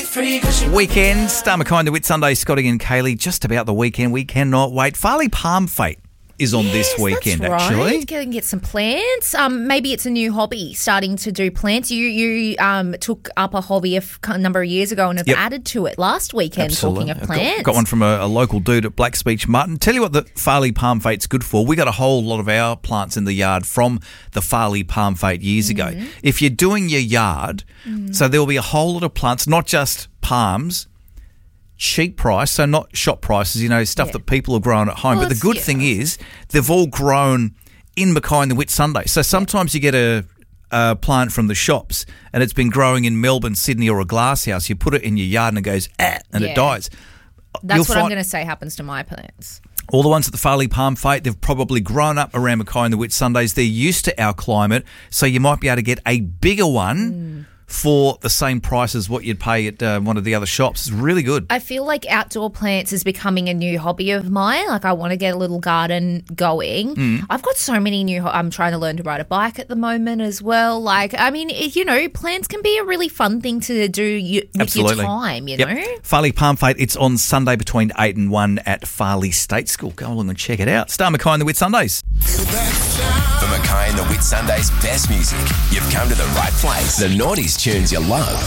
Weekend, Star McKay, the Whit Sunday, Scotty and Kaylee, just about the weekend. We cannot wait. Farley Palm Fete is on this weekend, that's right. actually. Go and get some plants. Maybe it's a new hobby, starting to do plants. You took up a hobby a number of years ago and have added to it last weekend. Absolutely. Talking of plants. Got one from a local dude at Black Speech Martin. Tell you what the Farley Palm Fete's good for. We got a whole lot of our plants in the yard from the Farley Palm Fete years ago. If you're doing your yard, so there will be a whole lot of plants, not just palms, cheap price, so not shop prices, stuff that people are growing at home. Well, but the good thing is they've all grown in McKay and the Whit Sunday. So sometimes you get a plant from the shops and it's been growing in Melbourne, Sydney or a glass house. You put it in your yard and it goes, and it dies. That's what I'm going to say happens to my plants. All the ones at the Farley Palm Fete, they've probably grown up around McKay and the Whit Sundays. They're used to our climate, so you might be able to get a bigger one for the same price as what you'd pay at one of the other shops. It's really good. I feel like outdoor plants is becoming a new hobby of mine. Like, I want to get a little garden going. I've got so many I'm trying to learn to ride a bike at the moment as well. Like, I mean, plants can be a really fun thing to do with your time, you know? Farley Palm Fete, it's on Sunday between 8 and 1 at Farley State School. Go along and check it out. Star McKay and the Whit Sundays. For McKay and the Whit Sundays' best music, you've come to the right place. The noughties tunes you love.